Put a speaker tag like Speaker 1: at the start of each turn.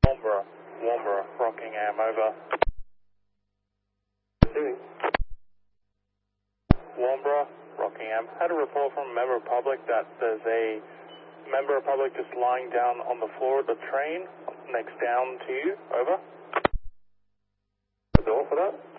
Speaker 1: Warmborough, Rockingham, over.
Speaker 2: Doing.
Speaker 1: Warmborough, Rockingham. Had a report from a member of public that there's a member of public just lying down on the floor of the train next down to you, over.
Speaker 2: The door for that?